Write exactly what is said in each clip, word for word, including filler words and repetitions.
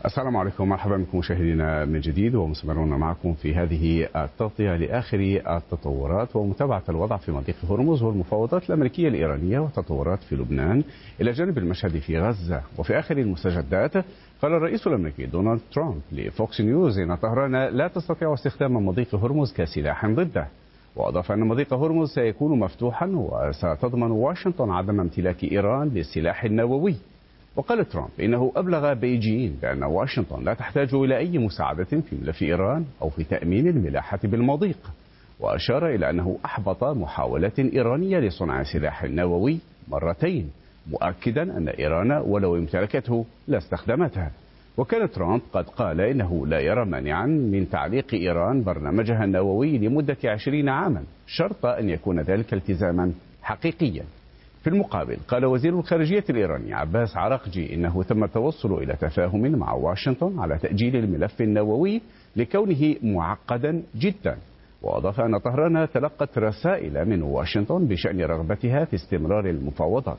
السلام عليكم، مرحبا بكم مشاهدينا من جديد، ومستمرون معكم في هذه التغطية لآخر التطورات ومتابعة الوضع في مضيق هرمز والمفاوضات الأمريكية الإيرانية والتطورات في لبنان إلى جانب المشهد في غزة. وفي آخر المستجدات قال الرئيس الأمريكي دونالد ترامب لفوكس نيوز إن طهران لا تستطيع استخدام مضيق هرمز كسلاح ضده، وأضاف أن مضيق هرمز سيكون مفتوحا وستضمن واشنطن عدم امتلاك إيران للسلاح النووي. وقال ترامب إنه أبلغ بيجين بأن واشنطن لا تحتاج إلى أي مساعدة في ملف إيران أو في تأمين الملاحة بالمضيق، وأشار إلى أنه أحبط محاولات إيرانية لصنع سلاح نووي مرتين، مؤكدا أن إيران ولو امتلكته لاستخدمتها. وكان ترامب قد قال إنه لا يرى مانعا من تعليق إيران برنامجها النووي لمدة عشرين عاما، شرط أن يكون ذلك التزاما حقيقيا. في المقابل قال وزير الخارجية الإيراني عباس عراقجي إنه تم التوصل إلى تفاهم مع واشنطن على تأجيل الملف النووي لكونه معقدا جدا، وأضاف أن طهران تلقت رسائل من واشنطن بشأن رغبتها في استمرار المفاوضات.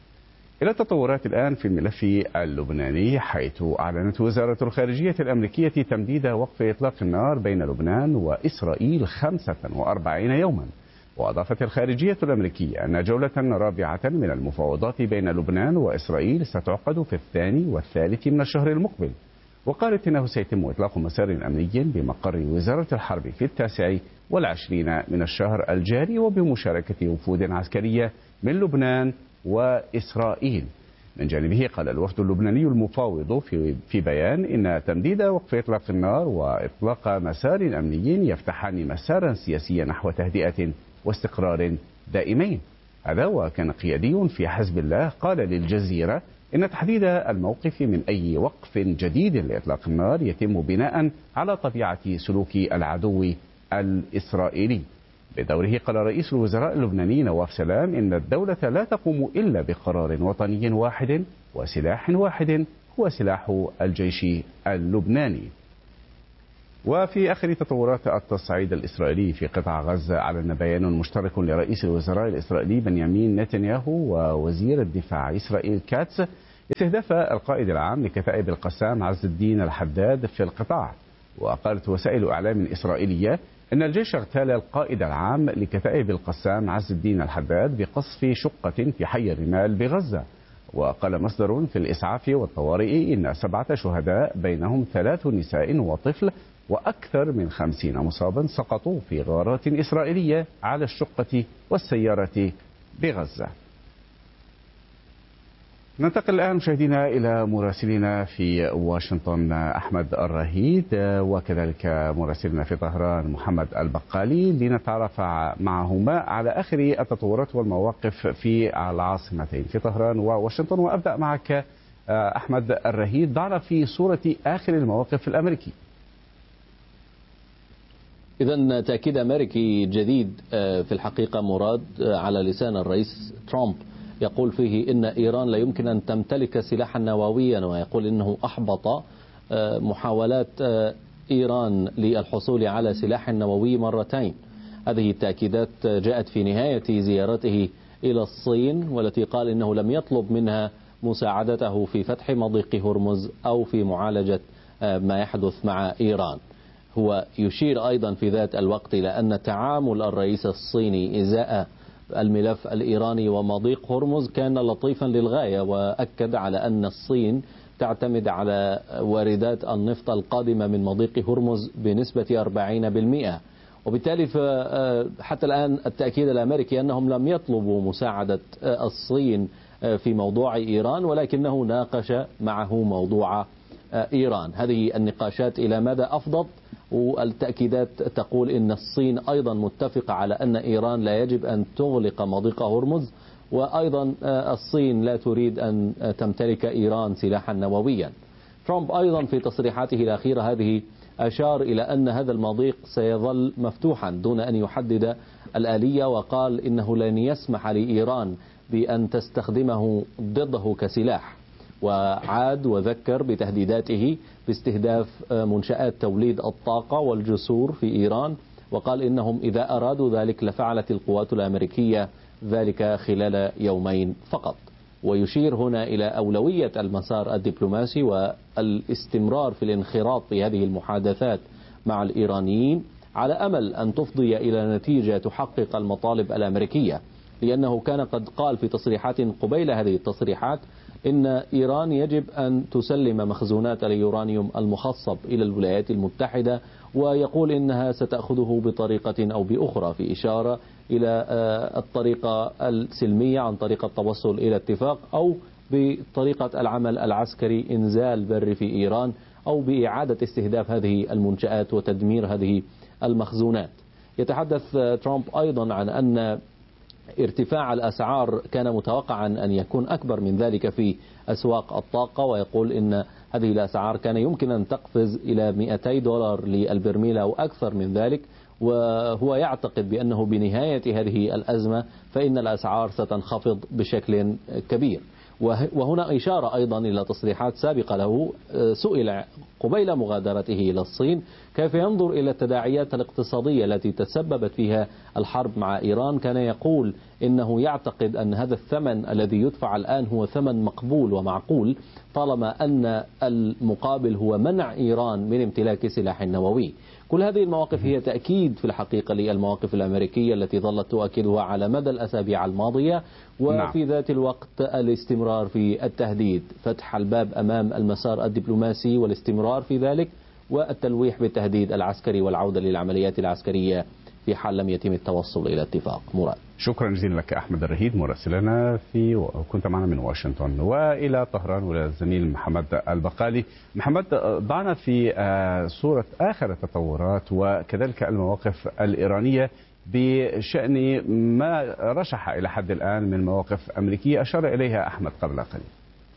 إلى التطورات الآن في الملف اللبناني، حيث أعلنت وزارة الخارجية الأمريكية تمديد وقف إطلاق النار بين لبنان وإسرائيل خمسة وأربعين يوما. وأضافت الخارجية الأمريكية أن جولة رابعة من المفاوضات بين لبنان وإسرائيل ستعقد في الثاني والثالث من الشهر المقبل. وقالت إنه سيتم إطلاق مسار أمني بمقر وزارة الحرب في التاسع والعشرين من الشهر الجاري، وبمشاركة وفود عسكرية من لبنان وإسرائيل. من جانبه قال الوفد اللبناني المفاوض في, في بيان إن تمديد وقف إطلاق النار وإطلاق مسار أمني يفتحان مسارا سياسيا نحو تهدئة واستقرار دائمين. هذا وكان قيادي في حزب الله قال للجزيرة إن تحديد الموقف من أي وقف جديد لإطلاق النار يتم بناء على طبيعة سلوك العدو الإسرائيلي. بدوره قال رئيس الوزراء اللبناني نواف سلام إن الدولة لا تقوم إلا بقرار وطني واحد وسلاح واحد هو سلاح الجيش اللبناني. وفي آخر تطورات التصعيد الإسرائيلي في قطاع غزة، أعلن بيان مشترك لرئيس الوزراء الإسرائيلي بنيامين نتنياهو ووزير الدفاع إسرائيل كاتس استهداف القائد العام لكتائب القسام عز الدين الحداد في القطاع. وقالت وسائل إعلام إسرائيلية أن الجيش اغتال القائد العام لكتائب القسام عز الدين الحداد بقصف شقة في حي الرمال بغزة. وقال مصدر في الإسعاف والطوارئ إن سبعة شهداء بينهم ثلاث نساء وطفل وأكثر من خمسين مصابا سقطوا في غارات إسرائيلية على الشقة والسيارة بغزة. ننتقل الآن مشاهدينا إلى مراسلنا في واشنطن أحمد الرهيد، وكذلك مراسلنا في طهران محمد البقالي، لنتعرف معهما على آخر التطورات والمواقف في العاصمتين في طهران وواشنطن. وأبدأ معك أحمد الرهيد، ضعنا في صورة آخر المواقف الأمريكي. إذا تأكيد أمريكي جديد في الحقيقة مراد على لسان الرئيس ترامب، يقول فيه إن إيران لا يمكن أن تمتلك سلاحا نوويا، ويقول إنه أحبط محاولات إيران للحصول على سلاح نووي مرتين. هذه التأكيدات جاءت في نهاية زيارته إلى الصين، والتي قال إنه لم يطلب منها مساعدته في فتح مضيق هرمز أو في معالجة ما يحدث مع إيران. هو يشير أيضا في ذات الوقت إلى أن تعامل الرئيس الصيني إزاء الملف الإيراني ومضيق هرمز كان لطيفا للغاية، وأكد على أن الصين تعتمد على واردات النفط القادمة من مضيق هرمز بنسبة أربعين بالمئة. وبالتالي حتى الآن التأكيد الأمريكي أنهم لم يطلبوا مساعدة الصين في موضوع إيران، ولكنه ناقش معه موضوع إيران. هذه النقاشات إلى مدى أفضل، والتأكيدات تقول إن الصين أيضا متفقة على أن إيران لا يجب أن تغلق مضيق هرمز، وأيضا الصين لا تريد أن تمتلك إيران سلاحا نوويا. ترامب أيضا في تصريحاته الأخيرة هذه أشار إلى أن هذا المضيق سيظل مفتوحا دون أن يحدد الآلية، وقال إنه لن يسمح لإيران بأن تستخدمه ضده كسلاح. وعاد وذكر بتهديداته باستهداف منشآت توليد الطاقة والجسور في إيران، وقال إنهم إذا أرادوا ذلك لفعلت القوات الأمريكية ذلك خلال يومين فقط. ويشير هنا إلى أولوية المسار الدبلوماسي والاستمرار في الانخراط في هذه المحادثات مع الإيرانيين على أمل أن تفضي إلى نتيجة تحقق المطالب الأمريكية، لأنه كان قد قال في تصريحات قبيل هذه التصريحات إن إيران يجب أن تسلم مخزونات اليورانيوم المخصب إلى الولايات المتحدة، ويقول إنها ستأخذه بطريقة أو بأخرى، في إشارة إلى الطريقة السلمية عن طريق التوصل إلى اتفاق، أو بطريقة العمل العسكري إنزال بري في إيران، أو بإعادة استهداف هذه المنشآت وتدمير هذه المخزونات. يتحدث ترامب أيضا عن أن ارتفاع الأسعار كان متوقعا أن يكون أكبر من ذلك في أسواق الطاقة، ويقول إن هذه الأسعار كان يمكن أن تقفز إلى مئتي دولار للبرميل أو أكثر من ذلك، وهو يعتقد بأنه بنهاية هذه الأزمة فإن الأسعار ستنخفض بشكل كبير. وهنا إشارة أيضا إلى تصريحات سابقة له، سئل قبيل مغادرته إلى الصين كيف ينظر إلى التداعيات الاقتصادية التي تسببت فيها الحرب مع إيران، كان يقول إنه يعتقد أن هذا الثمن الذي يدفع الآن هو ثمن مقبول ومعقول، طالما أن المقابل هو منع إيران من امتلاك سلاح نووي. كل هذه المواقف هي تأكيد في الحقيقة للمواقف الأمريكية التي ظلت تؤكدها على مدى الأسابيع الماضية، وفي ذات الوقت الاستمرار في التهديد، فتح الباب أمام المسار الدبلوماسي والاستمرار في ذلك، والتلويح بالتهديد العسكري والعودة للعمليات العسكرية في حال لم يتم التوصل إلى اتفاق. مراد، شكرا جزيلا لك أحمد الرهيد مراسلنا في وكنت معنا من واشنطن. وإلى طهران والزميل محمد البقالي. محمد، ضعنا في صورة آخر التطورات وكذلك المواقف الإيرانية بشأن ما رشح إلى حد الآن من مواقف أمريكية أشار إليها أحمد قبل قليل.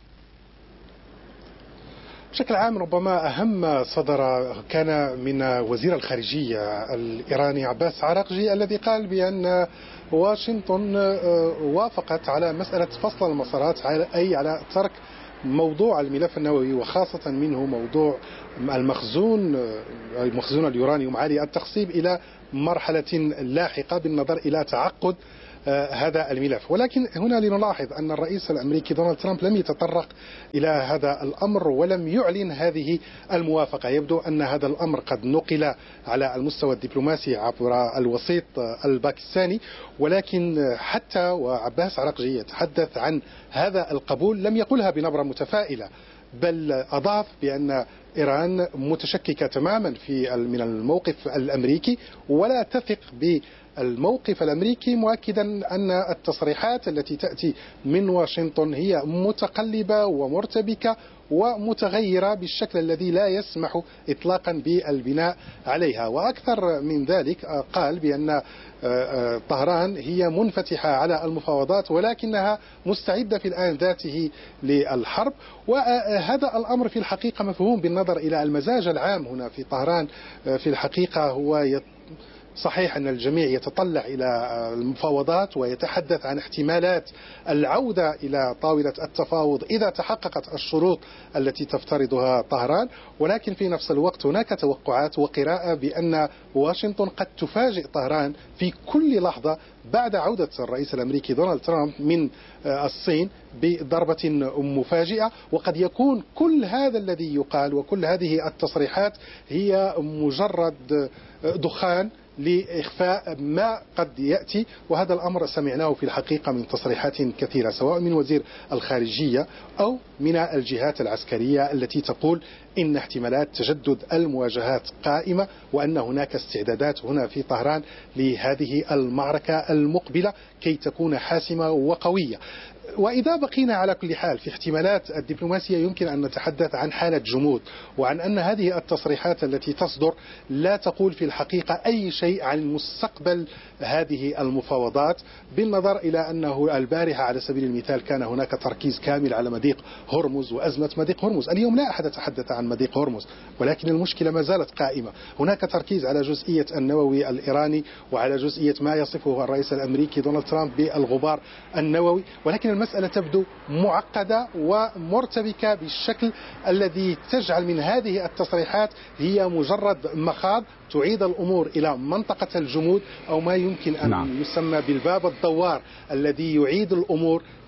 بشكل عام ربما أهم صدر كان من وزير الخارجية الإيراني عباس عراقجي، الذي قال بأن واشنطن وافقت على مسألة فصل المسارات، أي على ترك موضوع الملف النووي، وخاصة منه موضوع المخزون المخزون اليورانيوم عالي التخصيب إلى مرحلة لاحقة بالنظر إلى تعقد هذا الملف. ولكن هنا لنلاحظ أن الرئيس الأمريكي دونالد ترامب لم يتطرق إلى هذا الأمر ولم يعلن هذه الموافقة. يبدو أن هذا الأمر قد نقل على المستوى الدبلوماسي عبر الوسيط الباكستاني، ولكن حتى وعباس عراقجي يتحدث عن هذا القبول لم يقلها بنبرة متفائلة، بل أضاف بأن إيران متشككة تماما في من الموقف الأمريكي ولا تثق بالموقف الأمريكي، مؤكدا أن التصريحات التي تأتي من واشنطن هي متقلبة ومرتبكة ومتغيرة بالشكل الذي لا يسمح إطلاقا بالبناء عليها. وأكثر من ذلك قال بأن طهران هي منفتحة على المفاوضات ولكنها مستعدة في الآن ذاته للحرب، وهذا الأمر في الحقيقة مفهوم بالنظر إلى المزاج العام هنا في طهران. في الحقيقة هو يت صحيح أن الجميع يتطلع إلى المفاوضات ويتحدث عن احتمالات العودة إلى طاولة التفاوض إذا تحققت الشروط التي تفترضها طهران، ولكن في نفس الوقت هناك توقعات وقراءة بأن واشنطن قد تفاجئ طهران في كل لحظة بعد عودة الرئيس الأمريكي دونالد ترامب من الصين بضربة مفاجئة، وقد يكون كل هذا الذي يقال وكل هذه التصريحات هي مجرد دخان لإخفاء ما قد يأتي. وهذا الأمر سمعناه في الحقيقة من تصريحات كثيرة سواء من وزير الخارجية أو من الجهات العسكرية التي تقول إن احتمالات تجدد المواجهات قائمة، وأن هناك استعدادات هنا في طهران لهذه المعركة المقبلة كي تكون حاسمة وقوية. وإذا بقينا على كل حال في احتمالات الدبلوماسية يمكن أن نتحدث عن حالة جمود، وعن أن هذه التصريحات التي تصدر لا تقول في الحقيقة أي شيء عن مستقبل هذه المفاوضات، بالنظر إلى أنه البارحة على سبيل المثال كان هناك تركيز كامل على مضيق هرمز وأزمة مضيق هرمز. اليوم لا أحد يتحدث عن مضيق هرمز، ولكن المشكلة ما زالت قائمة. هناك تركيز على جزئية النووي الإيراني وعلى جزئية ما يصفه الرئيس الأمريكي دونالد ترامب بالغبار النووي، ولكن المسألة تبدو معقدة ومرتبكة بالشكل الذي تجعل من هذه التصريحات هي مجرد مخاض تعيد الأمور إلى منطقة الجمود، أو ما يمكن أن نعم. يسمى بالباب الدوار الذي يعيد الأمور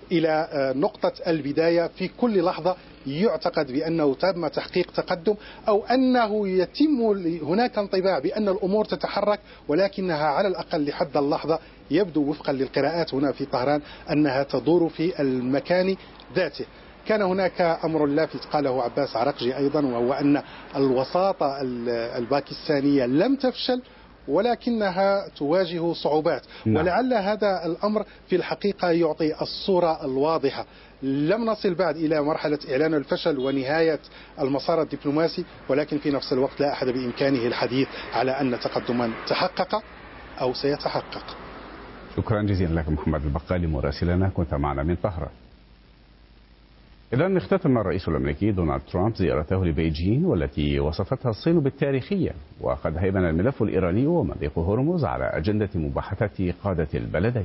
إلى نقطة البداية في كل لحظة يعتقد بأنه تم تحقيق تقدم، أو أنه يتم هناك انطباع بأن الأمور تتحرك، ولكنها على الأقل لحد اللحظة يبدو وفقا للقراءات هنا في طهران أنها تدور في المكان ذاته. كان هناك أمر لافت قاله عباس عراقجي أيضا، وهو أن الوساطة الباكستانية لم تفشل ولكنها تواجه صعوبات. نعم. ولعل هذا الأمر في الحقيقة يعطي الصورة الواضحة. لم نصل بعد إلى مرحلة إعلان الفشل ونهاية المسار الدبلوماسي، ولكن في نفس الوقت لا أحد بإمكانه الحديث على أن تقدما تحقق أو سيتحقق. شكرا جزيلا لك محمد البقالي مراسلنا، كنت معنا من طهران. إذا اختتم الرئيس الأمريكي دونالد ترامب زيارته لبيجين والتي وصفتها الصين بالتاريخية، وقد هيمن الملف الإيراني ومضيق هرمز على أجندة مباحثة قادة البلدين.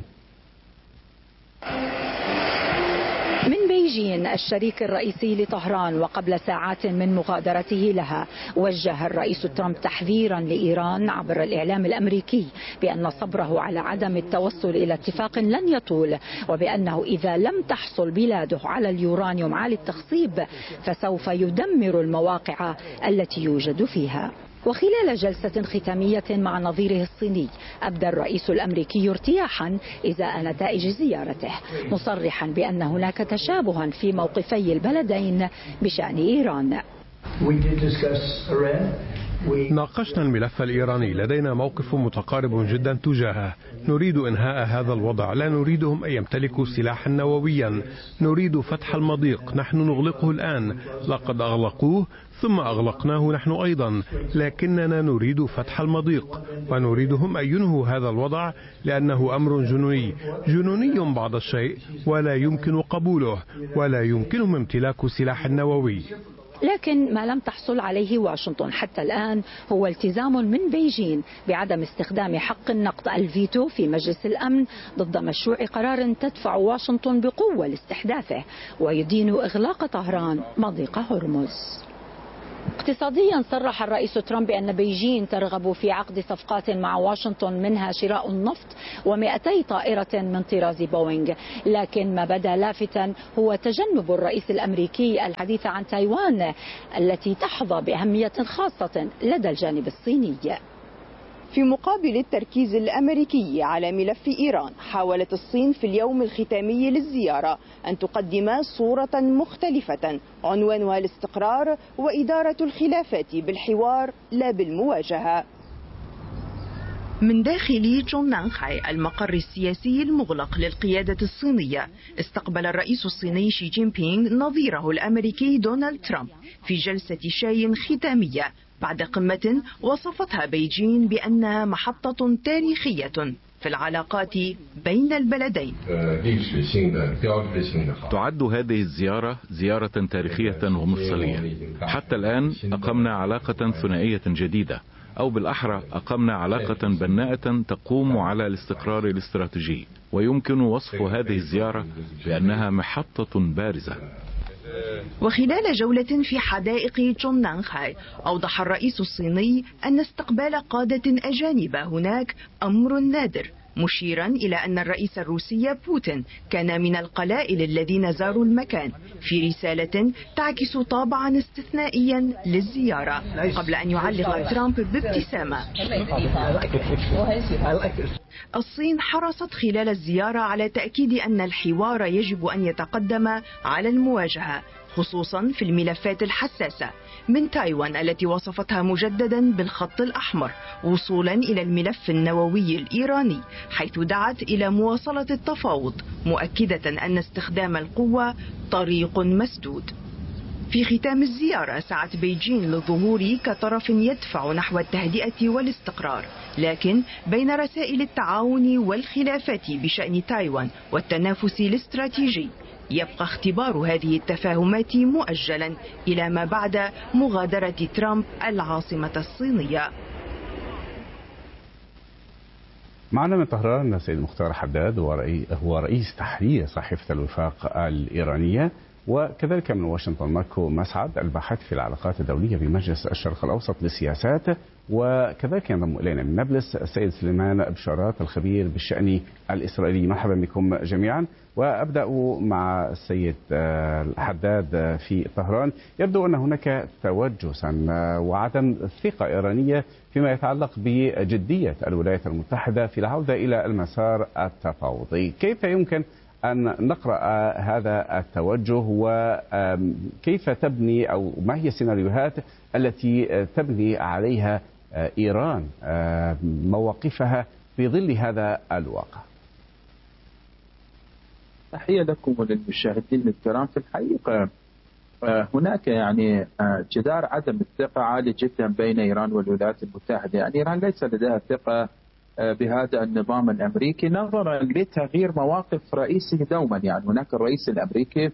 من بيجين الشريك الرئيسي لطهران وقبل ساعات من مغادرته لها، وجه الرئيس ترامب تحذيرا لإيران عبر الإعلام الأمريكي بأن صبره على عدم التوصل إلى اتفاق لن يطول، وبأنه إذا لم تحصل بلاده على اليورانيوم عالي التخصيب فسوف يدمر المواقع التي يوجد فيها. وخلال جلسة ختامية مع نظيره الصيني أبدى الرئيس الأمريكي ارتياحا إزاء نتائج زيارته، مصرحا بأن هناك تشابها في موقفي البلدين بشأن إيران. ناقشنا الملف الإيراني، لدينا موقف متقارب جدا تجاهه. نريد إنهاء هذا الوضع، لا نريدهم أن يمتلكوا سلاحا نوويا، نريد فتح المضيق، نحن نغلقه الآن، لقد أغلقوه ثم أغلقناه نحن أيضا، لكننا نريد فتح المضيق ونريدهم أن ينهوا هذا الوضع لأنه أمر جنوني جنوني بعض الشيء ولا يمكن قبوله، ولا يمكنهم امتلاك سلاح نووي. لكن ما لم تحصل عليه واشنطن حتى الآن هو التزام من بيجين بعدم استخدام حق النقد الفيتو في مجلس الأمن ضد مشروع قرار تدفع واشنطن بقوة لاستحداثه، ويدين إغلاق طهران مضيق هرمز. اقتصاديا صرح الرئيس ترامب بأن بيجين ترغب في عقد صفقات مع واشنطن منها شراء النفط ومئتي طائرة من طراز بوينغ، لكن ما بدا لافتا هو تجنب الرئيس الأمريكي الحديث عن تايوان التي تحظى بأهمية خاصة لدى الجانب الصيني. في مقابل التركيز الأمريكي على ملف إيران، حاولت الصين في اليوم الختامي للزيارة أن تقدم صورة مختلفة عنوانها الاستقرار وإدارة الخلافات بالحوار لا بالمواجهة. من داخل جوننانخاي المقر السياسي المغلق للقيادة الصينية، استقبل الرئيس الصيني شي جين بينغ نظيره الأمريكي دونالد ترامب في جلسة شاي ختامية بعد قمة وصفتها بيجين بأنها محطة تاريخية في العلاقات بين البلدين. تعد هذه الزيارة زيارة تاريخية ومفصلية. حتى الآن أقمنا علاقة ثنائية جديدة، أو بالأحرى أقمنا علاقة بناءة تقوم على الاستقرار الاستراتيجي، ويمكن وصف هذه الزيارة بأنها محطة بارزة. وخلال جولة في حدائق جوننانخاي، أوضح الرئيس الصيني أن استقبال قادة أجانب هناك أمر نادر، مشيرا إلى أن الرئيس الروسي بوتين كان من القلائل الذين زاروا المكان، في رسالة تعكس طابعا استثنائيا للزيارة، قبل أن يعلق ترامب بابتسامة. الصين حرصت خلال الزيارة على تأكيد أن الحوار يجب أن يتقدم على المواجهة، خصوصا في الملفات الحساسة، من تايوان التي وصفتها مجددا بالخط الأحمر، وصولا إلى الملف النووي الإيراني، حيث دعت إلى مواصلة التفاوض، مؤكدة أن استخدام القوة طريق مسدود. في ختام الزيارة سعت بيجين للظهور كطرف يدفع نحو التهدئة والاستقرار، لكن بين رسائل التعاون والخلافات بشأن تايوان والتنافس الاستراتيجي، يبقى اختبار هذه التفاهمات مؤجلا إلى ما بعد مغادرة ترامب العاصمة الصينية. معنا من طهران السيد مختار حداد، هو رئيس تحرير صحيفة الوفاق الإيرانية. وكذلك من واشنطن ماركو مسعد الباحث في العلاقات الدولية بمجلس الشرق الأوسط للسياسات، وكذلك ينضم إلينا من نابلس السيد سليمان بشارات الخبير بالشأن الإسرائيلي. مرحبا بكم جميعا. وأبدأ مع السيد الحداد في طهران. يبدو أن هناك توجسا وعدم ثقة إيرانية فيما يتعلق بجدية الولايات المتحدة في العودة إلى المسار التفاوضي. كيف يمكن أن نقرأ هذا التوجه، وكيف تبني أو ما هي السيناريوهات التي تبني عليها إيران مواقفها في ظل هذا الواقع؟ تحية لكم وللمشاهدين الكرام. في الحقيقة هناك يعني جدار عدم الثقة عالي جدا بين إيران والولايات المتحدة. يعني إيران ليس لديها ثقة بهذا النظام الأمريكي نظرا لتغيير مواقف رئيسه دوما. يعني هناك الرئيس الأمريكي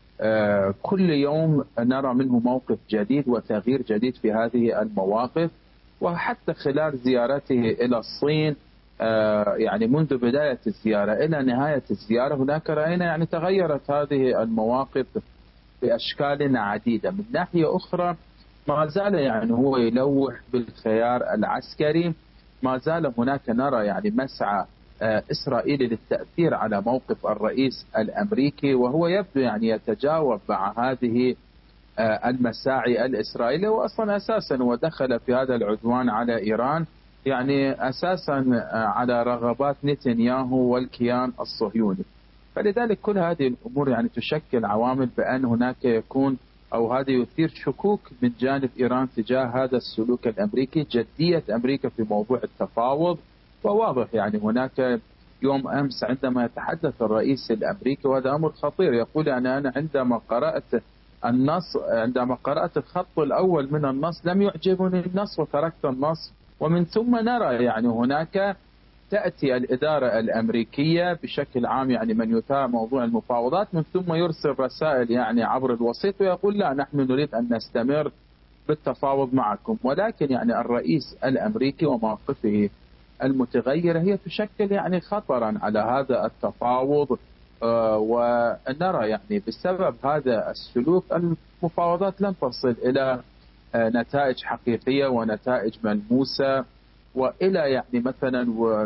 كل يوم نرى منه موقف جديد وتغيير جديد في هذه المواقف، وحتى خلال زيارته إلى الصين يعني منذ بداية الزيارة إلى نهاية الزيارة هناك رأينا يعني تغيرت هذه المواقف بأشكال عديدة. من ناحية أخرى ما زال يعني هو يلوح بالخيار العسكري، ما زال هناك نرى يعني مسعى إسرائيلي للتأثير على موقف الرئيس الأمريكي، وهو يبدو يعني يتجاوب مع هذه المساعي الإسرائيلية. وأصلا أساسا ودخل في هذا العدوان على إيران يعني أساسا على رغبات نتنياهو والكيان الصهيوني. فلذلك كل هذه الأمور يعني تشكل عوامل بأن هناك يكون أو هذا يثير شكوك من جانب إيران تجاه هذا السلوك الأمريكي، جدية أمريكا في موضوع التفاوض. وواضح يعني هناك يوم أمس عندما يتحدث الرئيس الأمريكي وهذا أمر خطير، يقول أنا أنا عندما قرأت النص عندما قرأت الخط الأول من النص لم يعجبني النص وتركت النص. ومن ثم نرى يعني هناك تأتي الإدارة الأمريكية بشكل عام يعني من يتابع موضوع المفاوضات من ثم يرسل رسائل يعني عبر الوسيط ويقول لا نحن نريد أن نستمر بالتفاوض معكم. ولكن يعني الرئيس الأمريكي وموقفه المتغيرة هي تشكل يعني خطرا على هذا التفاوض. آه ونرى يعني بسبب هذا السلوك المفاوضات لن تصل إلى آه نتائج حقيقية ونتائج ملموسة والى يعني مثلا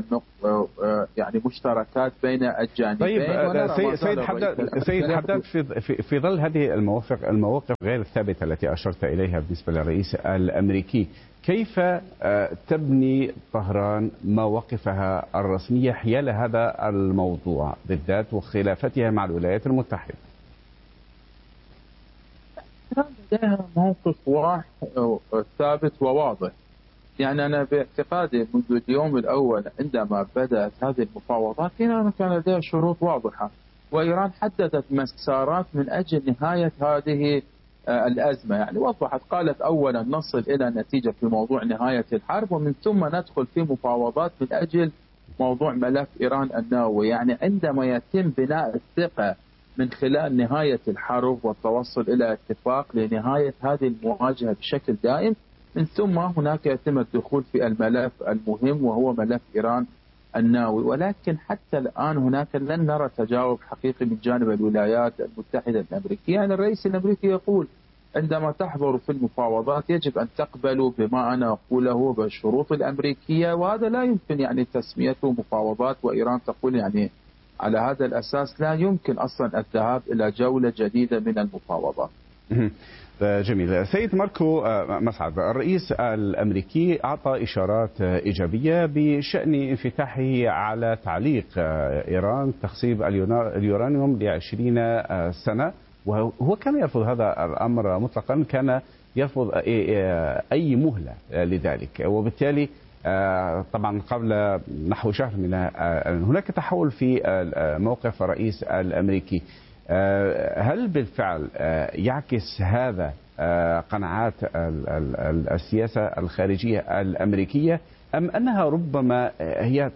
يعني مشتركات بين الجانبين. طيب سيد حداد سيد حداد في في ظل هذه المواقف المواقف غير الثابته التي اشرت اليها بالنسبه للرئيس الامريكي، كيف تبني طهران مواقفها الرسميه حيال هذا الموضوع بالذات وخلافتها مع الولايات المتحده؟ لديها موقف واضح ثابت وواضح. يعني أنا باعتقادي منذ اليوم الأول عندما بدأت هذه المفاوضات إيران كان لديها شروط واضحة، وإيران حددت مسارات من أجل نهاية هذه الأزمة. يعني وضحت قالت أولا نصل إلى نتيجة في موضوع نهاية الحرب ومن ثم ندخل في مفاوضات من أجل موضوع ملف إيران النووي. يعني عندما يتم بناء الثقة من خلال نهاية الحرب والتوصل إلى اتفاق لنهاية هذه المواجهة بشكل دائم، من ثم هناك يتم الدخول في الملف المهم وهو ملف إيران النووي. ولكن حتى الآن هناك لن نرى تجاوب حقيقي من جانب الولايات المتحدة الأمريكية. يعني الرئيس الأمريكي يقول عندما تحضروا في المفاوضات يجب أن تقبلوا بما أنا أقوله بالشروط الأمريكية، وهذا لا يمكن يعني تسميته مفاوضات. وإيران تقول يعني على هذا الأساس لا يمكن أصلا الذهاب إلى جولة جديدة من المفاوضات. جميل. سيد ماركو مسعد، الرئيس الأمريكي أعطى إشارات إيجابية بشأن انفتاحه على تعليق إيران تخصيب اليورانيوم لعشرين سنة، وهو كان يرفض هذا الأمر مطلقا، كان يرفض أي مهلة لذلك. وبالتالي طبعا قبل نحو شهر من هناك تحول في موقف الرئيس الأمريكي. هل بالفعل يعكس هذا قناعات السياسة الخارجية الأمريكية أم أنها ربما هي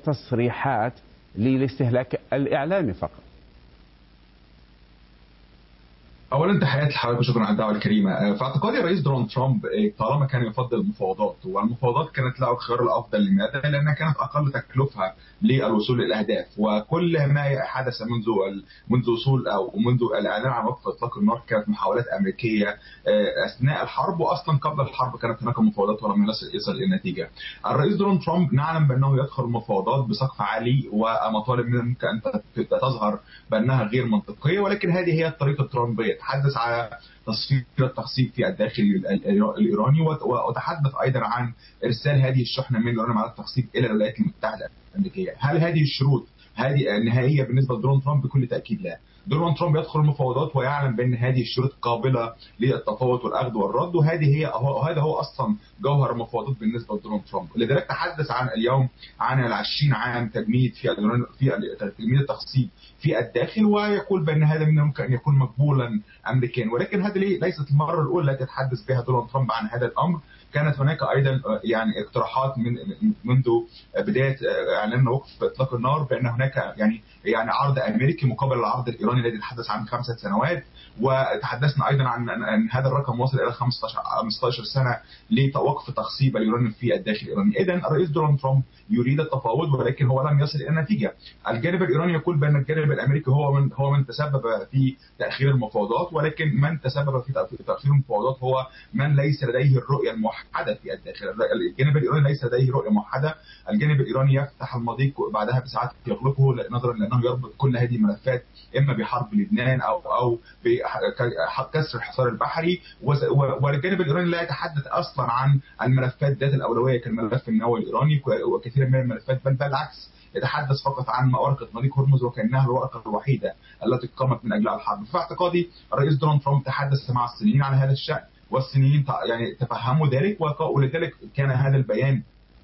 تصريحات للاستهلاك الإعلامي فقط؟ اولا تحياتي لحضرتك وشكرا على الدعوه الكريمه. في اعتقادي الرئيس دونالد ترامب طالما كان يفضل المفاوضات، والمفاوضات كانت له الخيار الافضل، لماذا؟ لانها كانت اقل تكلفه للوصول للاهداف، وكل ما حدث منذ منذ وصول او منذ الاعلان عن وقف اطلاق النار كانت محاولات امريكيه اثناء الحرب، واصلا قبل الحرب كانت هناك مفاوضات ولم يصل الى نتيجه. الرئيس دونالد ترامب نعلم بانه يدخل المفاوضات بسقف عالي ومطالب من ممكن ان تظهر بانها غير منطقيه، ولكن هذه هي الطريقه الترامبيه. تحدث على تصفير التخصيب في الداخل الايراني، وتحدث ايضا عن ارسال هذه الشحنه من اليورانيوم على التخصيب الى الولايات المتحده الامريكيه. هل هذه الشروط هذه النهائيه بالنسبه لدونالد ترامب؟ بكل تاكيد لا. دونالد ترامب يدخل المفاوضات ويعلم بان هذه الشروط قابله للتفاوض والاخذ والرد، وهذه هي وهذا هو اصلا جوهر المفاوضات بالنسبه لدونالد ترامب. لذلك تحدث عن اليوم عن العشرين عام تجميد في في تجميد التخصيب في الداخل، ويقول بان هذا من الممكن ان يكون مقبولا امريكيا، ولكن هذه ليست المره الاولى التي يتحدث بها دونالد ترامب عن هذا الامر. كانت هناك ايضا يعني اقتراحات من منذ بدايه اعلان وقف اطلاق النار بان هناك يعني يعني عرض امريكي مقابل العرض الايراني الذي تحدث عن خمسه سنوات، وتحدثنا ايضا عن ان هذا الرقم وصل الى خمسة عشر سنه لوقف تخصيب اليورانيوم في الداخل الايراني. اذا الرئيس دونالد ترامب يريد التفاوض، ولكن هو لم يصل الى نتيجه. الجانب الايراني يقول بان الجانب الامريكي هو من هو من تسبب في تاخير المفاوضات، ولكن من تسبب في تاخير المفاوضات هو من ليس لديه الرؤيه الموحده في الداخل. الجانب الايراني ليس لديه رؤيه موحده، الجانب الايراني يفتح المضيق بعدها بساعات يغلقه نظرا لانه يربط كل هذه الملفات اما بحرب لبنان او او بكسر الحصار البحري، والجانب الايراني لا يتحدث اصلا عن الملفات ذات الاولويه كالملف النووي الايراني وكثير من الملفات، بل بالعكس يتحدث فقط عن ورقه مضيق هرمز وكانها الورقه الوحيده التي قامت من اجلها الحرب. في اعتقادي الرئيس دونالد ترامب تحدث مع الصينيين عن هذا الشان، والصينيين يعني تفهموا ذلك، ولذلك كان هذا البيان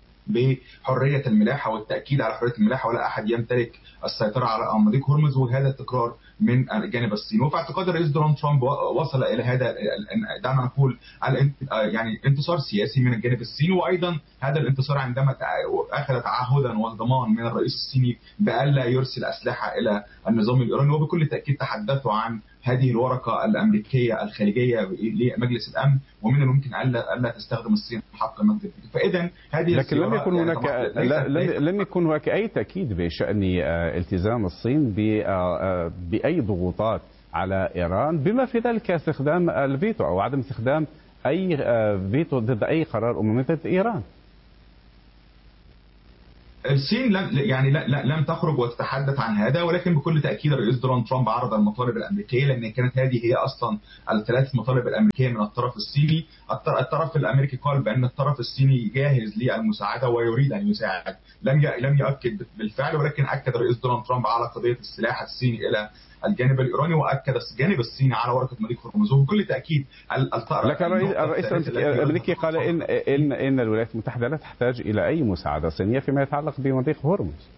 بحريه الملاحه والتاكيد على حريه الملاحه، ولا احد يمتلك السيطره على مضيق هرمز، وهذا التكرار من الجانب الصيني. وفي اعتقاد الرئيس دونالد ترامب وصل الى هذا دعنا نقول يعني انتصار سياسي من الجانب الصيني، وايضا هذا الانتصار عندما اخذ تعهدا وضمان من الرئيس الصيني بألا يرسل اسلحه الى النظام الايراني، وبكل تاكيد تحدثوا عن هذه الورقه الامريكيه الخارجيه لمجلس الامن، ومن الممكن الا الا تستخدم الصين حق المنطق. فاذا هذه لكن لم يكن هناك يعني لم يكن هناك اي تاكيد بشان التزام الصين باي ضغوطات على ايران، بما في ذلك استخدام الفيتو او عدم استخدام اي فيتو ضد اي قرار اممي ضد ايران. الصين لم يعني لم تخرج وتتحدث عن هذا، ولكن بكل تاكيد الرئيس دونالد ترامب عرض المطالب الامريكيه، لان كانت هذه هي اصلا الثلاث مطالب الامريكيه من الطرف الصيني. الطرف الامريكي قال بان الطرف الصيني جاهز للمساعده ويريد ان يساعد، لم لم يؤكد بالفعل، ولكن اكد الرئيس دونالد ترامب على قضيه السلاح الصيني الى الجانب الايراني، واكد الجانب الصيني على ورقه مضيق هرمز. وبكل تاكيد لكن الرئيس الامريكي قال ان ان ان الولايات المتحده لا تحتاج الى اي مساعده صينيه فيما يتعلق بمضيق هرمز.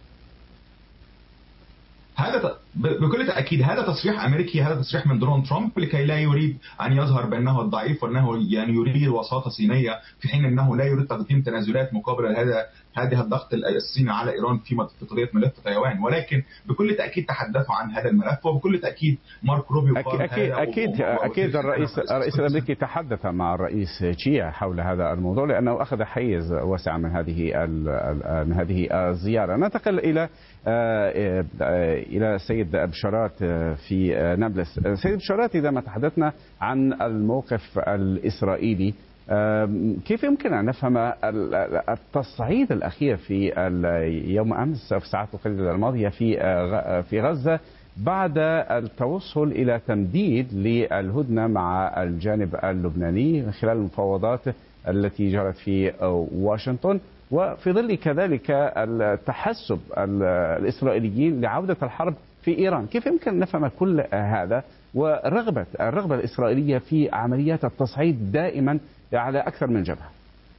هذا بكل تاكيد هذا تصريح امريكي، هذا تصريح من دونالد ترامب لكي لا يريد ان يظهر بانه الضعيف وانه يعني يريد وساطه صينيه، في حين انه لا يريد تقديم تنازلات مقابل هذا هذه الضغط الصيني على ايران في قضيه ملف تايوان. ولكن بكل تاكيد تحدثوا عن هذا الملف، وبكل تاكيد مارك روبيو قال اكيد اكيد اكيد الرئيس الرئيس الامريكي تحدث مع الرئيس تشيا حول هذا الموضوع، لانه اخذ حيز واسع من هذه من هذه الزياره. ننتقل الى الى السيد بشارات في نابلس. سيد بشارات، اذا ما تحدثنا عن الموقف الاسرائيلي، كيف يمكن أن نفهم التصعيد الأخير في يوم أمس في الساعات القليلة الماضية في في غزة بعد التوصل إلى تمديد للهدنة مع الجانب اللبناني من خلال المفاوضات التي جرت في واشنطن، وفي ظل كذلك التحسب الإسرائيليين لعودة الحرب في إيران؟ كيف يمكن أن نفهم كل هذا ورغبة الرغبة الإسرائيلية في عمليات التصعيد دائما على أكثر من جبهة؟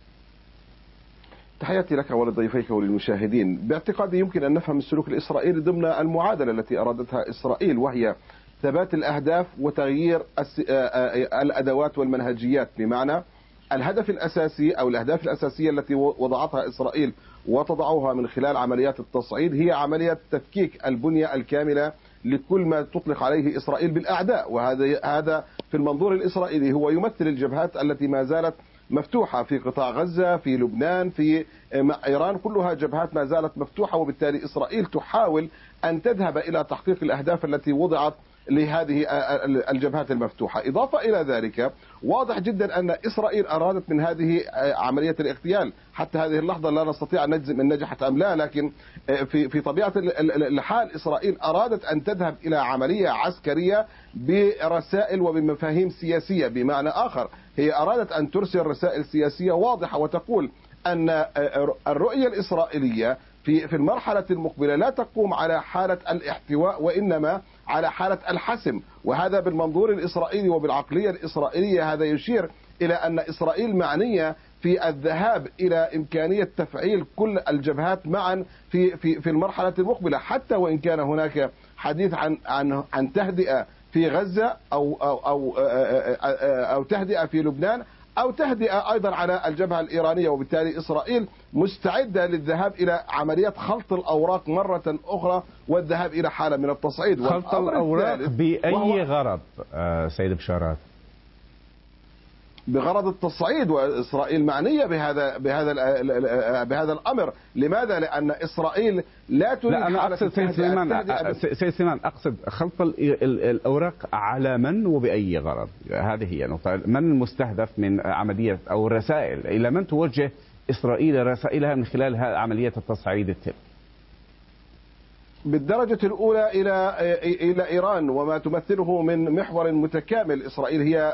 تحياتي لك ولضيفيك وللمشاهدين. باعتقادي يمكن أن نفهم السلوك الإسرائيلي ضمن المعادلة التي أرادتها إسرائيل، وهي ثبات الأهداف وتغيير الأدوات والمنهجيات. بمعنى الهدف الأساسي أو الأهداف الأساسية التي وضعتها إسرائيل وتضعها من خلال عمليات التصعيد هي عملية تفكيك البنية الكاملة لكل ما تطلق عليه إسرائيل بالأعداء، وهذا هذا في المنظور الإسرائيلي هو يمثل الجبهات التي ما زالت مفتوحة في قطاع غزة، في لبنان، في إيران، كلها جبهات ما زالت مفتوحة، وبالتالي إسرائيل تحاول أن تذهب إلى تحقيق الأهداف التي وضعت لهذه الجبهات المفتوحة. إضافة إلى ذلك واضح جدا أن إسرائيل أرادت من هذه عملية الاغتيال، حتى هذه اللحظة لا نستطيع أن نجزم إن نجحت أم لا، لكن في في طبيعة الحال إسرائيل أرادت أن تذهب إلى عملية عسكرية برسائل وبمفاهيم سياسية. بمعنى آخر هي أرادت أن ترسل رسائل سياسية واضحة وتقول أن الرؤية الإسرائيلية في في المرحلة المقبلة لا تقوم على حالة الاحتواء وإنما على حالة الحسم، وهذا بالمنظور الإسرائيلي وبالعقلية الإسرائيلية هذا يشير إلى أن إسرائيل معنية في الذهاب إلى إمكانية تفعيل كل الجبهات معا في في في المرحلة المقبلة، حتى وإن كان هناك حديث عن عن عن تهدئة في غزة أو أو أو أو تهدئة في لبنان أو تهدئة أيضا على الجبهة الإيرانية. وبالتالي إسرائيل مستعدة للذهاب إلى عملية خلط الأوراق مرة أخرى والذهاب إلى حالة من التصعيد. خلط الأوراق بأي غرض سيد بشارات؟ بغرض التصعيد، وإسرائيل معنية بهذا بهذا بهذا الأمر. لماذا؟ لأن إسرائيل لا تريد لا أنا أقصد سيد سليمان سيد سليمان أقصد خلط الأوراق على من وبأي غرض؟ هذه هي نقطة. من المستهدف من عملية أو الرسائل؟ إلى من توجه إسرائيل رسائلها من خلال عملية التصعيد التم؟ بالدرجة الأولى إلى إلى إيران وما تمثله من محور متكامل. إسرائيل هي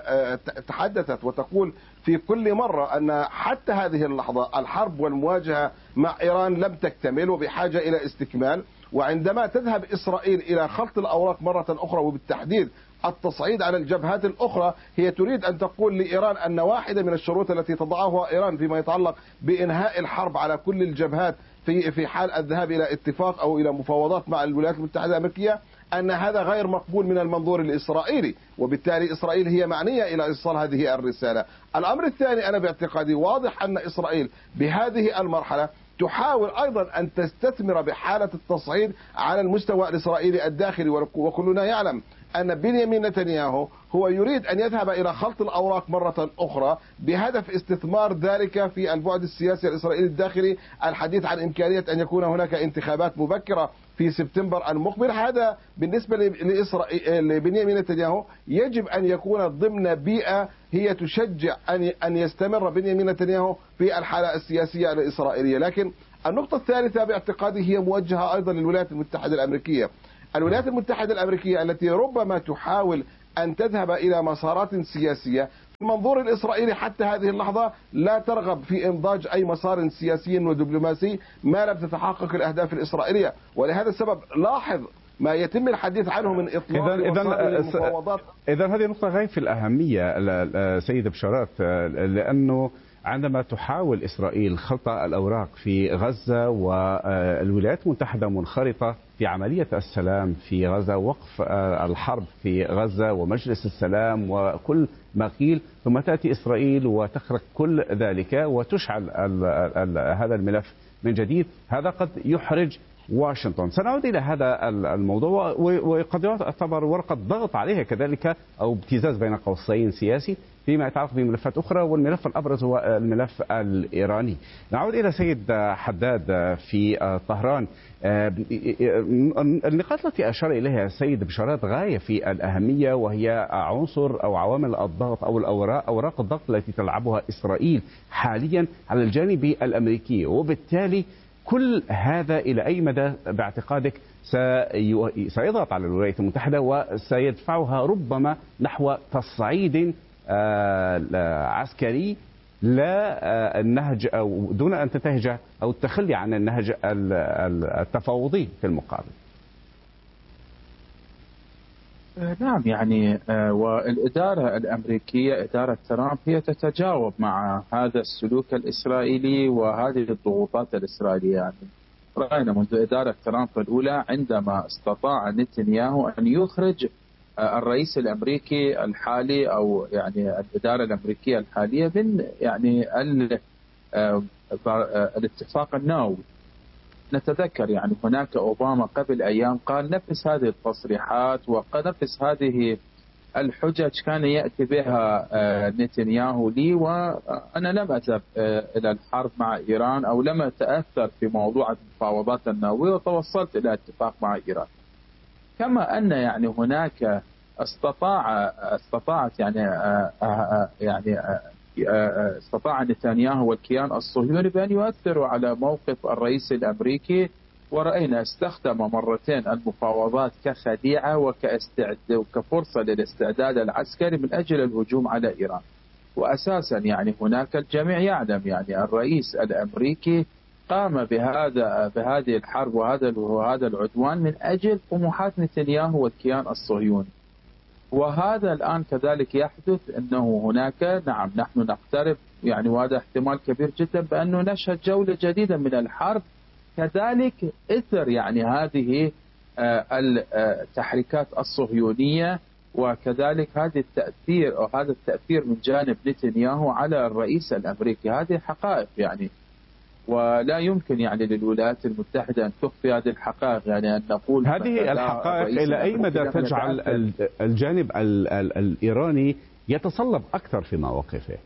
تحدثت وتقول في كل مرة أن حتى هذه اللحظة الحرب والمواجهة مع إيران لم تكتمل وبحاجة إلى استكمال، وعندما تذهب إسرائيل إلى خلط الأوراق مرة أخرى وبالتحديد التصعيد على الجبهات الأخرى، هي تريد أن تقول لإيران أن واحدة من الشروط التي تضعها إيران فيما يتعلق بإنهاء الحرب على كل الجبهات في في حال الذهاب إلى اتفاق أو إلى مفاوضات مع الولايات المتحدة الأمريكية، أن هذا غير مقبول من المنظور الإسرائيلي، وبالتالي إسرائيل هي معنية إلى إيصال هذه الرسالة. الأمر الثاني، أنا باعتقادي واضح أن إسرائيل بهذه المرحلة تحاول أيضا أن تستثمر بحالة التصعيد على المستوى الإسرائيلي الداخلي، وكلنا يعلم أن بنيامين نتنياهو هو يريد أن يذهب إلى خلط الأوراق مرة أخرى بهدف استثمار ذلك في البعد السياسي الإسرائيلي الداخلي، الحديث عن إمكانية أن يكون هناك انتخابات مبكرة في سبتمبر المقبل. هذا بالنسبة لإسرائيل لبنيامين نتنياهو يجب أن يكون ضمن بيئة هي تشجع أن أن يستمر بنيامين نتنياهو في الحالة السياسية الإسرائيلية. لكن النقطة الثالثة باعتقادي هي موجهة أيضا للولايات المتحدة الأمريكية. الولايات المتحدة الأمريكية التي ربما تحاول أن تذهب إلى مسارات سياسية، المنظور الإسرائيلي حتى هذه اللحظة لا ترغب في إنضاج أي مسار سياسي ودبلوماسي ما لم تتحقق الأهداف الإسرائيلية. ولهذا السبب لاحظ ما يتم الحديث عنه من إطلاق المفاوضات. إذا هذه نقطة غاية في الأهمية سيد بشارات، لأنه عندما تحاول إسرائيل خلط الأوراق في غزة والولايات المتحدة منخرطة في عملية السلام في غزة، وقف الحرب في غزة ومجلس السلام وكل ما قيل، ثم تأتي إسرائيل وتخرق كل ذلك وتشعل ال ال هذا الملف من جديد، هذا قد يحرج واشنطن. سنعود إلى هذا الموضوع، وقد يعتبر ورقة ضغط عليها كذلك أو ابتزاز بين قوسين سياسي فيما يتعلق بملفات أخرى، والملف الأبرز هو الملف الإيراني. نعود إلى سيد حداد في طهران. النقاط التي أشار إليها سيد بشارات غاية في الأهمية، وهي عنصر أو عوامل الضغط أو الأوراق أوراق الضغط التي تلعبها إسرائيل حاليا على الجانب الأمريكي، وبالتالي كل هذا إلى أي مدى باعتقادك سيضغط على الولايات المتحدة وسيدفعها ربما نحو تصعيد عسكري لا النهج أو دون أن تنتهج أو التخلي عن النهج التفاوضي في المقابل؟ نعم، يعني والإدارة الأمريكية إدارة ترامب هي تتجاوب مع هذا السلوك الإسرائيلي وهذه الضغوطات الإسرائيلية. يعني رأينا منذ إدارة ترامب الأولى عندما استطاع نتنياهو أن يخرج الرئيس الأمريكي الحالي أو يعني الإدارة الأمريكية الحالية من يعني الاتفاق النووي، نتذكر يعني هناك أوباما قبل أيام قال نفس هذه التصريحات ونفس هذه الحجج كان يأتي بها نتنياهو لي، وأنا لم أذهب إلى الحرب مع إيران أو لم أتأثر في موضوع المفاوضات النووية وتوصلت إلى اتفاق مع إيران. كما أن يعني هناك استطاع استطاعت يعني يعني استطاع نتنياهو والكيان الصهيوني بأن يؤثروا على موقف الرئيس الأمريكي، ورأينا استخدم مرتين المفاوضات كخديعة وكاستعد وكفرصة للاستعداد العسكري من أجل الهجوم على إيران. وأساسا يعني هناك الجميع يعلم يعني الرئيس الأمريكي قام بهذا بهذه الحرب وهذا وهذا العدوان من أجل طموحات نتنياهو والكيان الصهيوني. وهذا الآن كذلك يحدث أنه هناك نعم نحن نقترب يعني وهذا احتمال كبير جدا بأنه نشهد جولة جديدة من الحرب، كذلك إثر يعني هذه التحريكات الصهيونية وكذلك هذا التأثير أو هذا التأثير من جانب نتنياهو على الرئيس الأمريكي. هذه حقائق يعني، ولا يمكن يعني للولايات المتحدة أن تخفي هذه الحقائق، يعني أن نقول هذه الحقائق إلى أي مدى تجعل الجانب ال ال الإيراني يتصلب أكثر في مواقفه؟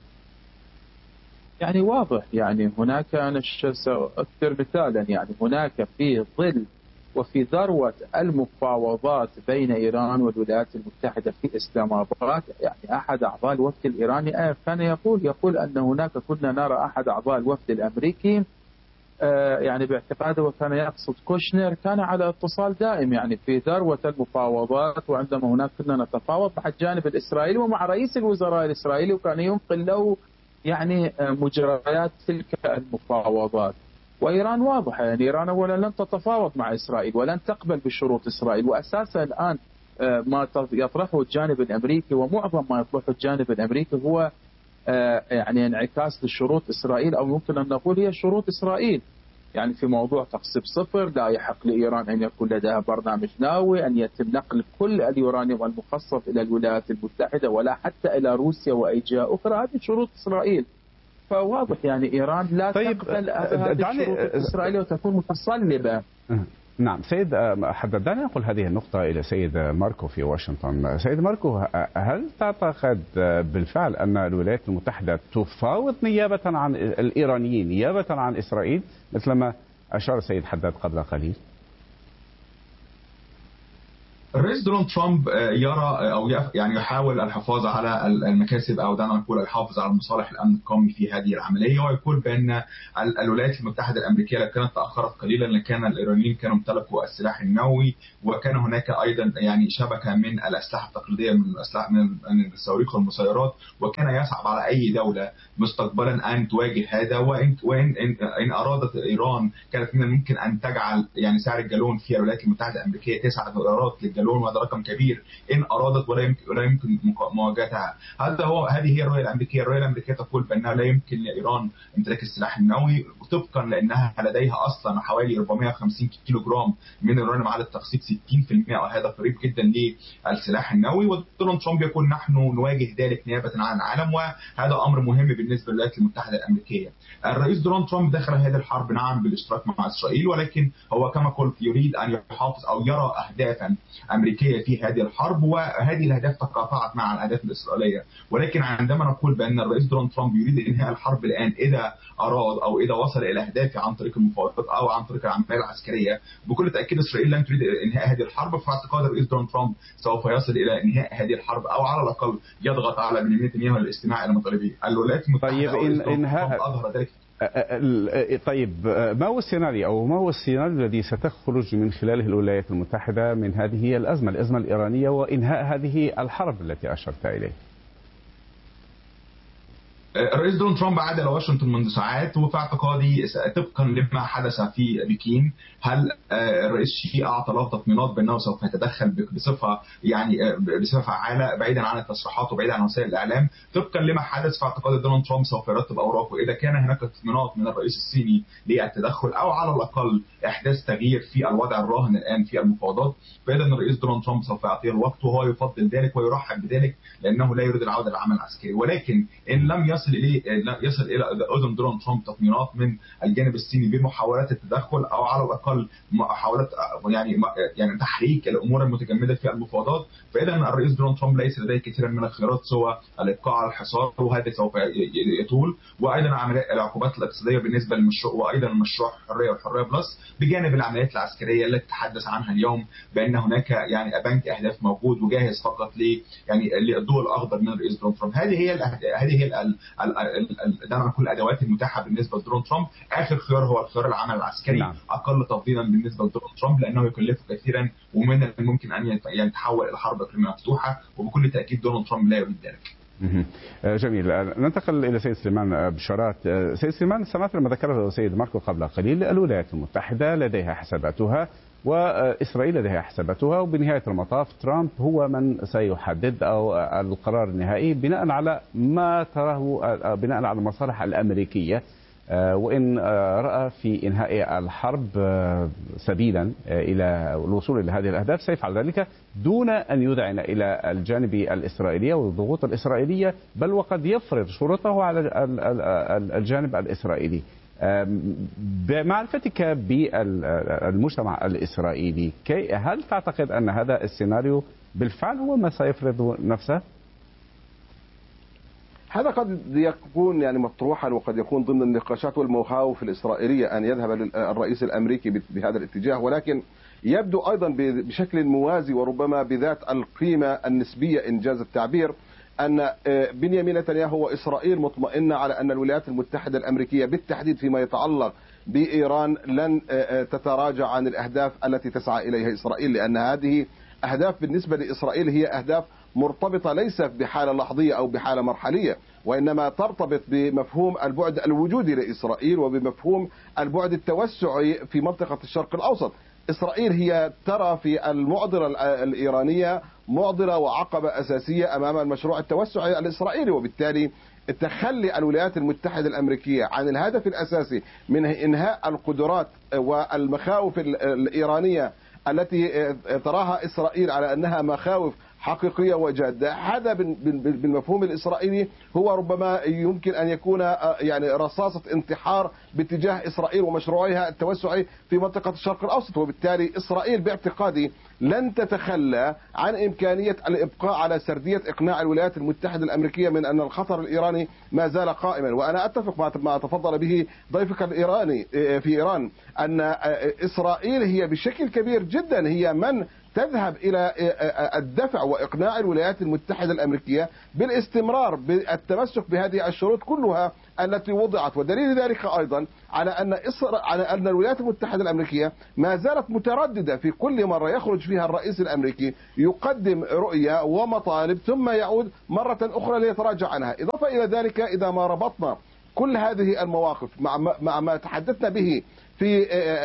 يعني واضح يعني هناك أنا سأذكر مثالا يعني هناك في ظل وفي ذروة المفاوضات بين إيران والولايات المتحدة في إسلام آباد، يعني أحد أعضاء الوفد الإيراني كان يقول يقول أن هناك كنا نرى أحد أعضاء الوفد الأمريكي يعني باعتقاده وكان يقصد كوشنر كان على اتصال دائم يعني في ذروة المفاوضات، وعندما هناك كنا نتفاوض مع الجانب الإسرائيلي ومع رئيس الوزراء الإسرائيلي، وكان ينقل له يعني مجريات تلك المفاوضات. وإيران واضحة يعني إيران أولا لن تتفاوض مع إسرائيل ولن تقبل بشروط إسرائيل، وأساسا الآن ما يطرحه الجانب الأمريكي ومعظم ما يطرحه الجانب الأمريكي هو يعني انعكاس لشروط إسرائيل، أو يمكن أن نقول هي شروط إسرائيل يعني في موضوع تقسيم صفر، لا يحق لإيران أن يكون لديها برنامج نووي، أن يتم نقل كل اليورانيوم المخصب إلى الولايات المتحدة ولا حتى إلى روسيا وأي جهة أخرى. هذه شروط إسرائيل، فواضح يعني إيران لا طيب تقبل هذه الشروط الإسرائيلية وتكون متصلبة. نعم سيد حداد، دعني أقول هذه النقطة إلى سيد ماركو في واشنطن. سيد ماركو، هل تعتقد بالفعل أن الولايات المتحدة تفاوض نيابة عن الإيرانيين نيابة عن إسرائيل مثلما أشار السيد حداد قبل قليل؟ الرئيس دونالد ترامب يرى او يعني يحاول الحفاظ على المكاسب او دعنا نقول الحافظ على مصالح الامن القومي في هذه العمليه، ويقول بان الولايات المتحده الامريكيه لو كانت تاخرت قليلا لكان الايرانيين كانوا امتلكوا السلاح النووي، وكان هناك ايضا يعني شبكه من الاسلحه التقليديه من الاسلحه من الصواريخ والمسيرات، وكان يصعب على اي دوله مستقبلا ان تواجه هذا. وان وان ان ارادت ايران كانت من الممكن ان تجعل يعني سعر الجالون في الولايات المتحده الامريكيه تسعة دولارات للجالون، وهذا رقم كبير ان ارادت ولا يمكن ولا يمكن مواجهتها. هذا هو هذه هي الرؤيه الامريكيه، الرؤيه الامريكيه تقول بانها لا يمكن لايران امتلاك السلاح النووي طبقا لانها لديها اصلا حوالي أربعمائة وخمسين كيلو جرام من اليورانيوم على التقسيم ستين بالمئة، وهذا قريب جدا للسلاح النووي. ودونالد ترامب يقول نحن نواجه ذلك نيابه عن العالم، وهذا امر مهم بالنسبه للولايات المتحده الامريكيه. الرئيس دونالد ترامب دخل هذه الحرب نعم بالاشتراك مع اسرائيل، ولكن هو كما قلت يريد ان يحافظ او يرى اهدافا امريكيه في هذه الحرب، وهذه الاهداف تقاطعت مع الاهداف الاسرائيليه. ولكن عندما نقول بان الرئيس دونالد ترامب يريد انهاء الحرب الان اذا اراد او اذا وصل الى اهدافه عن طريق المفاوضات او عن طريق العمليه العسكريه، بكل تاكيد اسرائيل لن تريد انهاء هذه الحرب. في اعتقاد الرئيس دونالد ترامب سوف يصل الى انهاء هذه الحرب، او على الاقل يضغط على بنيامين نتنياهو للاستماع الى مطالبه. الولايات المتحده طيب إن انهاء اظهر ذلك. طيب ما هو السيناريو او ما هو السيناريو الذي ستخرج من خلاله الولايات المتحدة من هذه الأزمة الأزمة الإيرانية وإنهاء هذه الحرب التي أشرت إليه؟ الرئيس دونالد ترامب عاد الى واشنطن منذ ساعات، وفي اعتقادي طبقا لما حدث في بكين هل الرئيس شي اعطى له تطمينات بانه سوف يتدخل بصفه يعني بصفه فعاله بعيدا عن التصريحات وبعيدا عن وسائل الاعلام. طبقا لما حدث في اعتقاد دونالد ترامب سوف يرتب اوراقه اذا كان هناك تطمينات من الرئيس الصيني للتدخل او على الاقل احداث تغيير في الوضع الراهن الان في المفاوضات، فاذا الرئيس دونالد ترامب سوف يعطيه الوقت، وهو يفضل ذلك ويرحب بذلك لانه لا يريد العوده للعمل العسكري. ولكن ان لم يصل يصل اليه يصل الى اذن دونالد ترامب تطمينات من الجانب الصيني بمحاولات التدخل او على الاقل محاولات يعني يعني تحريك الامور المتجمده في المفاوضات، فاذا الرئيس دونالد ترامب ليس لديه كثيرا من الخيارات سوى الابقاء على الحصار، وهذا سوف يطول. وايضا عمليات العقوبات الاقتصاديه بالنسبه للمشروع، وايضا مشروع حريه وحريه بلس، بجانب العمليات العسكريه التي تحدث عنها اليوم بان هناك يعني بنك اهداف موجود وجاهز فقط ل يعني للضوء الاخضر من الرئيس دونالد ترامب. هذه هي هذه هي دعنا كل الادوات المتاحه بالنسبه لدونالد ترامب. اخر خيار هو الخيار العمل العسكري، نعم. اقل تفضيلا بالنسبه لدونالد ترامب لانه يكلفه كثيرا ومن الممكن ان يتحول الى حرب اقليميه مفتوحه، وبكل تاكيد دونالد ترامب لا يريد ذلك. جميل. ننتقل الى سيد سليمان بشارات. سيد سليمان، سمعت لما ذكره السيد ماركو قبل قليل الولايات المتحده لديها حساباتها واسرائيل لديها حساباتها، وبنهايه المطاف ترامب هو من سيحدد او القرار النهائي بناء على ما تراه، بناء على المصالح الامريكيه، وإن رأى في إنهاء الحرب سبيلا إلى الوصول إلى هذه الأهداف سيفعل ذلك دون أن يذعن إلى الجانب الإسرائيلي والضغوط الإسرائيلية، بل وقد يفرض شروطه على الجانب الإسرائيلي. بمعرفتك بالمجتمع الإسرائيلي، هل تعتقد أن هذا السيناريو بالفعل هو ما سيفرض نفسه؟ هذا قد يكون يعني مطروحا وقد يكون ضمن النقاشات والمخاوف الإسرائيلية أن يذهب الرئيس الأمريكي بهذا الاتجاه، ولكن يبدو أيضا بشكل موازي وربما بذات القيمة النسبية إنجاز التعبير أن بنيامين نتنياهو وإسرائيل مطمئنة على أن الولايات المتحدة الأمريكية بالتحديد فيما يتعلق بإيران لن تتراجع عن الأهداف التي تسعى إليها إسرائيل، لأن هذه أهداف بالنسبة لإسرائيل هي أهداف مرتبطة ليس بحالة لحظية أو بحالة مرحلية، وإنما ترتبط بمفهوم البعد الوجودي لإسرائيل وبمفهوم البعد التوسعي في منطقة الشرق الأوسط. إسرائيل هي ترى في المعضلة الإيرانية معضلة وعقبة أساسية أمام المشروع التوسعي الإسرائيلي، وبالتالي تخلي الولايات المتحدة الأمريكية عن الهدف الأساسي من إنهاء القدرات والمخاوف الإيرانية التي تراها إسرائيل على أنها مخاوف حقيقية وجادة. هذا بالمفهوم الإسرائيلي هو ربما يمكن أن يكون يعني رصاصة انتحار باتجاه إسرائيل ومشروعها التوسعي في منطقة الشرق الأوسط، وبالتالي إسرائيل باعتقادي لن تتخلى عن إمكانية الإبقاء على سردية إقناع الولايات المتحدة الأمريكية من أن الخطر الإيراني ما زال قائما. وأنا أتفق مع ما تفضل به ضيفك الإيراني في إيران أن إسرائيل هي بشكل كبير جدا هي من تذهب إلى الدفع وإقناع الولايات المتحدة الأمريكية بالاستمرار بالتمسك بهذه الشروط كلها التي وضعت، ودليل ذلك أيضا على أن إسرائيل على أن الولايات المتحدة الأمريكية ما زالت مترددة في كل مرة يخرج فيها الرئيس الأمريكي يقدم رؤية ومطالب ثم يعود مرة أخرى ليتراجع عنها. إضافة إلى ذلك إذا ما ربطنا كل هذه المواقف مع مع ما تحدثنا به في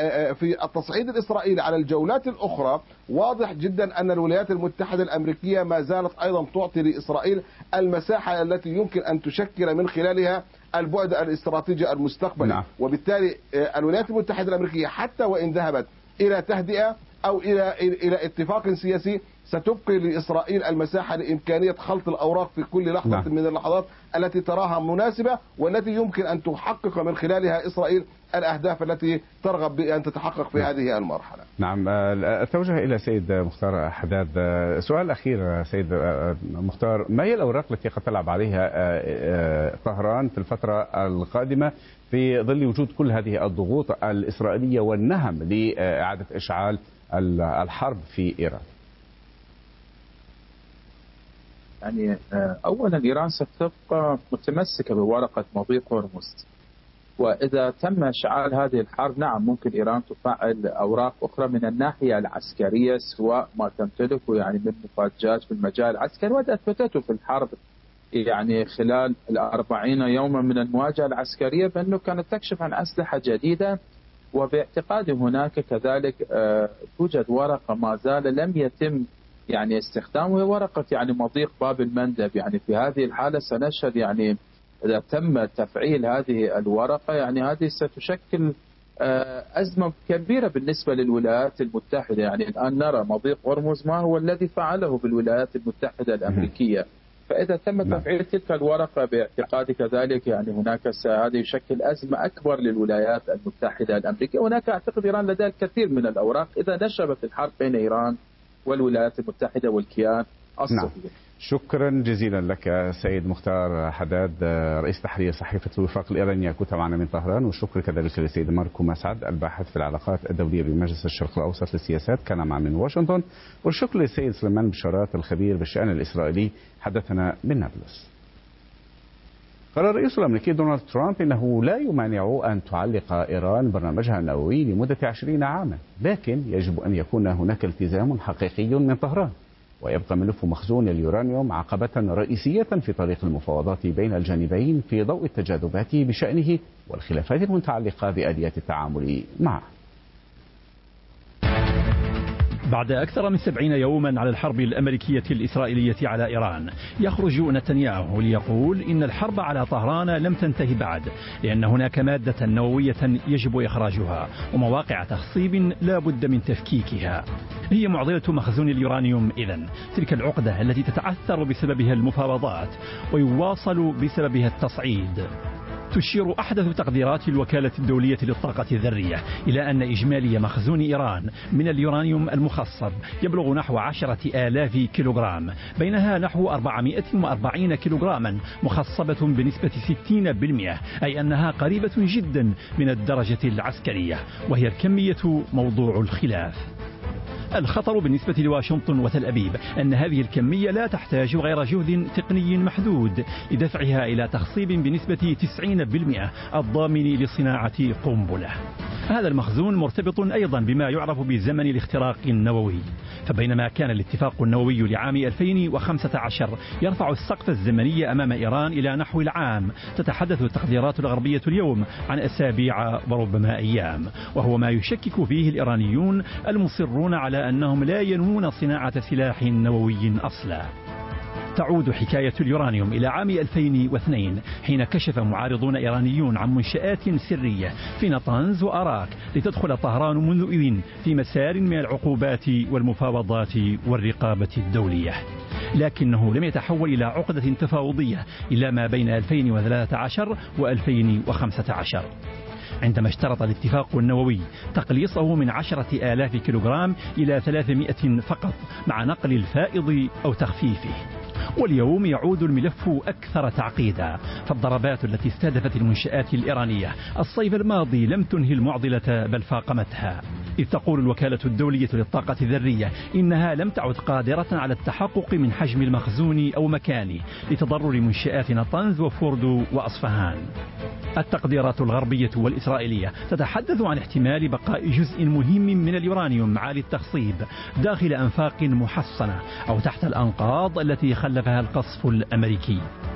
في التصعيد الإسرائيلي على الجولات الأخرى، واضح جدا أن الولايات المتحدة الأمريكية ما زالت أيضا تعطي لإسرائيل المساحة التي يمكن أن تشكل من خلالها البعد الاستراتيجي المستقبلي. نعم. وبالتالي الولايات المتحدة الأمريكية حتى وإن ذهبت إلى تهدئة أو إلى إلى اتفاق سياسي ستبقي لإسرائيل المساحة لإمكانية خلط الأوراق في كل لحظة نعم. من اللحظات التي تراها مناسبة والتي يمكن أن تحقق من خلالها إسرائيل الأهداف التي ترغب بأن تتحقق في نعم. هذه المرحلة. نعم. أتوجه إلى سيد مختار حداد. سؤال أخير سيد مختار، ما هي الأوراق التي قد تلعب عليها طهران في الفترة القادمة في ظل وجود كل هذه الضغوط الإسرائيلية والنهم لإعادة إشعال الحرب في إيران؟ يعني أولا إيران ستبقى متمسكة بورقة مضيق هرمز، وإذا تم إشعال هذه الحرب نعم ممكن إيران تفعل أوراق أخرى من الناحية العسكرية، سواء ما تمتلكه يعني من مفاجآت في المجال العسكري، وقد أثبتته في الحرب يعني خلال الأربعين يوما من المواجهة العسكرية بأنه كانت تكشف عن أسلحة جديدة. وباعتقادي هناك كذلك توجد ورقة ما زال لم يتم يعني استخدامه، هي ورقة يعني مضيق باب المندب. يعني في هذه الحالة سنشهد يعني إذا تم تفعيل هذه الورقة يعني هذه ستشكل أزمة كبيرة بالنسبة للولايات المتحدة. يعني الآن نرى مضيق هرمز ما هو الذي فعله بالولايات المتحدة الأمريكية، فإذا تم تفعيل تلك الورقة باعتقادي كذلك يعني هناك هذا يشكل أزمة أكبر للولايات المتحدة الأمريكية. هناك أعتقد إيران لديها الكثير من الأوراق إذا نشبت الحرب بين إيران والولايات المتحدة والكيان الصهيوني. نعم. شكرا جزيلا لك سيد مختار حداد رئيس تحرير صحيفة الوفاق الإيرانية، كنت معنا من طهران. والشكر كذلك للسيد ماركو مسعد الباحث في العلاقات الدولية بمجلس الشرق الأوسط للسياسات، كان معنا من واشنطن. والشكر للسيد سليمان بشارات الخبير بالشأن الإسرائيلي، حدثنا من نابلس. قال الرئيس الأمريكي دونالد ترامب إنه لا يمانع أن تعلق إيران برنامجها النووي لمدة عشرين عاما، لكن يجب أن يكون هناك التزام حقيقي من طهران، ويبقى ملف مخزون اليورانيوم عقبة رئيسية في طريق المفاوضات بين الجانبين في ضوء التجاذبات بشأنه والخلافات المتعلقة بآليات التعامل معه. بعد أكثر من سبعين يوما على الحرب الأمريكية الإسرائيلية على إيران، يخرج نتنياهو ليقول إن الحرب على طهران لم تنتهي بعد، لأن هناك مادة نووية يجب إخراجها ومواقع تخصيب لا بد من تفكيكها. هي معضلة مخزون اليورانيوم إذن، تلك العقدة التي تتعثر بسببها المفاوضات ويواصل بسببها التصعيد. تشير أحدث تقديرات الوكالة الدولية للطاقة الذرية إلى أن إجمالي مخزون إيران من اليورانيوم المخصب يبلغ نحو عشرة آلاف كيلوغرام، بينها نحو أربعمائة وأربعين كيلوغراما مخصبة بنسبة ستين بالمئة، أي أنها قريبة جدا من الدرجة العسكرية، وهي الكمية موضوع الخلاف. الخطر بالنسبة لواشنطن وتل أبيب أن هذه الكمية لا تحتاج غير جهد تقني محدود لدفعها إلى تخصيب بنسبة تسعين بالمئة الضامن لصناعة قنبلة. هذا المخزون مرتبط أيضا بما يعرف بزمن الاختراق النووي، فبينما كان الاتفاق النووي لعام ألفين وخمسة عشر يرفع السقف الزمني أمام إيران إلى نحو العام، تتحدث التقديرات الغربية اليوم عن أسابيع وربما أيام، وهو ما يشكك فيه الإيرانيون المصرون على أنهم لا ينوون صناعة سلاح نووي أصلا. تعود حكاية اليورانيوم إلى عام ألفين واثنين، حين كشف معارضون إيرانيون عن منشآت سرية في نطنز وأراك لتدخل طهران منذ إذن في مسار من العقوبات والمفاوضات والرقابة الدولية، لكنه لم يتحول إلى عقدة تفاوضية إلا ما بين ألفين وثلاثة عشر وألفين وخمسة عشر، عندما اشترط الاتفاق النووي تقليصه من عشرة آلاف كيلوغرام إلى ثلاثمائة فقط مع نقل الفائض أو تخفيفه. واليوم يعود الملف أكثر تعقيدا، فالضربات التي استهدفت المنشآت الإيرانية الصيف الماضي لم تنهي المعضلة بل فاقمتها، إذ تقول الوكالة الدولية للطاقة الذرية إنها لم تعد قادرة على التحقق من حجم المخزون أو مكانه لتضرر منشآت نطنز وفوردو وأصفهان. التقديرات الغربية والإسرائيلية تتحدث عن احتمال بقاء جزء مهم من اليورانيوم عالي التخصيب داخل أنفاق محصنة أو تحت الأنقاض التي خلفها القصف الأمريكي.